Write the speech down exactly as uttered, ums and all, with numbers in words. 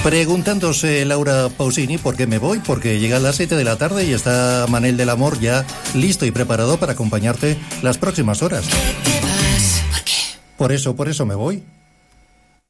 Preguntándose Laura Pausini por qué me voy, porque llega a las siete de la tarde y está Manel del Amor ya listo y preparado para acompañarte las próximas horas. ¿Por qué? Por eso, por eso me voy.